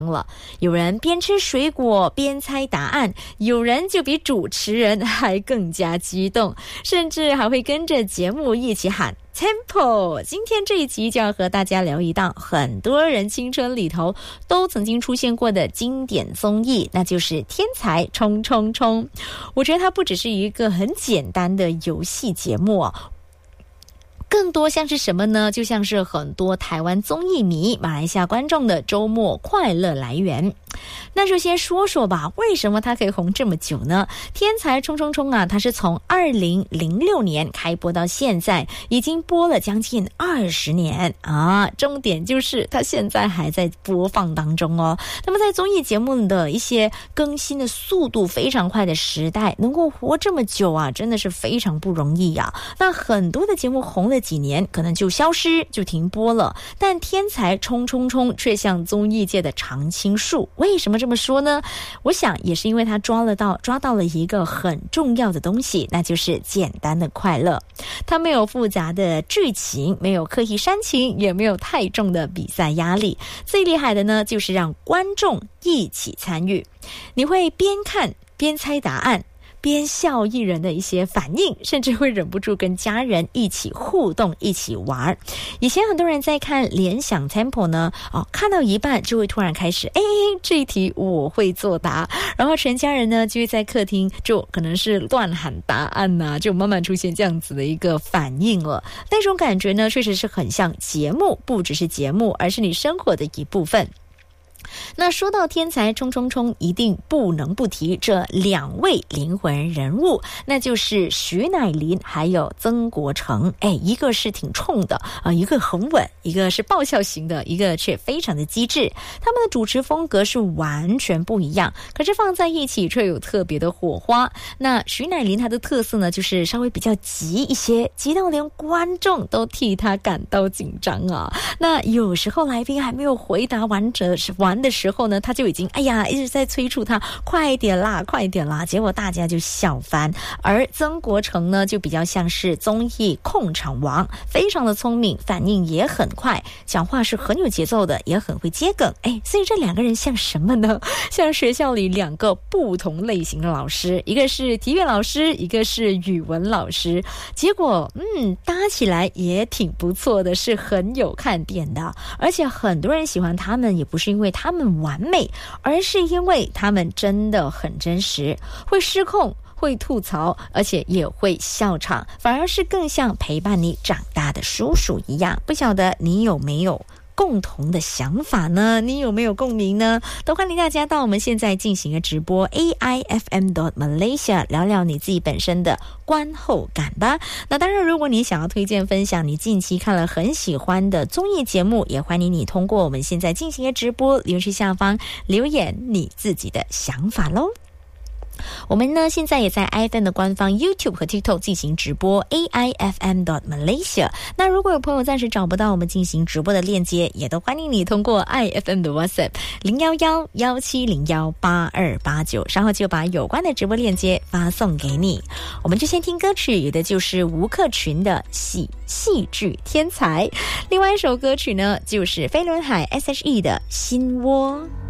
了，有人边吃水果边猜答案，有人就比主持人还更加激动，甚至还会跟着节目一起喊 Tempo。 今天这一集就要和大家聊一档很多人青春里头都曾经出现过的经典综艺，那就是天才冲冲冲。我觉得它不只是一个很简单的游戏节目更多像是什么呢？就像是很多台湾综艺迷、马来西亚观众的周末快乐来源。那就先说说吧，为什么它可以红这么久呢？天才冲冲冲啊，它是从2006年开播到现在，已经播了将近20年啊。重点就是它现在还在播放当中哦。那么在综艺节目的一些更新的速度非常快的时代，能够活这么久啊，真的是非常不容易啊。那很多的节目红了几年，可能就消失就停播了，但天才冲冲冲却像综艺界的常青树。为什么这么说呢？我想也是因为他抓到了一个很重要的东西，那就是简单的快乐。他没有复杂的剧情，没有刻意煽情，也没有太重的比赛压力。最厉害的呢，就是让观众一起参与，你会边看边猜答案，边笑艺人的一些反应，甚至会忍不住跟家人一起互动一起玩。以前很多人在看联想 Tempo 呢，看到一半就会突然开始这一题我会作答，然后全家人呢就会在客厅就可能是乱喊答案啊，就慢慢出现这样子的一个反应了。那种感觉呢确实是很像节目，不只是节目，而是你生活的一部分。那说到天才冲冲冲，一定不能不提这两位灵魂人物，那就是徐乃麟还有曾国城。一个是挺冲的一个很稳，一个是爆笑型的，一个却非常的机智。他们的主持风格是完全不一样，可是放在一起却有特别的火花。那徐乃麟他的特色呢，就是稍微比较急一些，急到连观众都替他感到紧张啊。那有时候来宾还没有回答完的时候呢，他就已经一直在催促他快点啦快点啦，结果大家就笑翻。而曾国城呢，就比较像是综艺控场王，非常的聪明，反应也很快，讲话是很有节奏的，也很会接梗。所以这两个人像什么呢？像学校里两个不同类型的老师，一个是体育老师，一个是语文老师，结果搭起来也挺不错的，是很有看点的。而且很多人喜欢他们，也不是因为他们完美，而是因为他们真的很真实，会失控，会吐槽，而且也会笑场，反而是更像陪伴你长大的叔叔一样。不晓得你有没有共同的想法呢？你有没有共鸣呢？都欢迎大家到我们现在进行的直播 AIFM.Malaysia 聊聊你自己本身的观后感吧。那当然，如果你想要推荐分享你近期看了很喜欢的综艺节目，也欢迎你通过我们现在进行的直播留言下方留言你自己的想法咯。我们呢现在也在 iFM 的官方 YouTube 和 TikTok 进行直播 AIFM.Malaysia。 那如果有朋友暂时找不到我们进行直播的链接，也都欢迎你通过 iFM 的 WhatsApp 011-1701-8289，稍后就把有关的直播链接发送给你。我们就先听歌曲，有的就是吴克群的戏剧天才，另外一首歌曲呢就是飞轮海 SHE 的心窝。